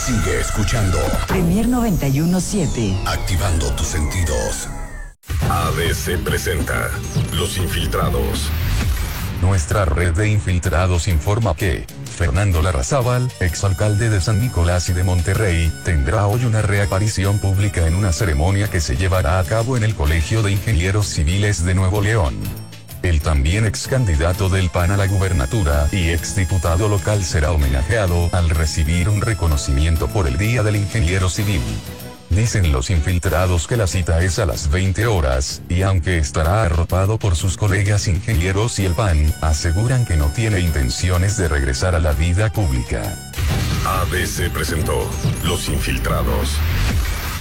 Sigue escuchando. Premier 917. Activando tus sentidos. ABC presenta Los Infiltrados. Nuestra red de infiltrados informa que Fernando Larrazábal, exalcalde de San Nicolás y de Monterrey, tendrá hoy una reaparición pública en una ceremonia que se llevará a cabo en el Colegio de Ingenieros Civiles de Nuevo León. El también ex candidato del PAN a la gubernatura y exdiputado local será homenajeado al recibir un reconocimiento por el Día del Ingeniero Civil. Dicen los infiltrados que la cita es a las 20 horas, y aunque estará arropado por sus colegas ingenieros y el PAN, aseguran que no tiene intenciones de regresar a la vida pública. ABC presentó Los Infiltrados.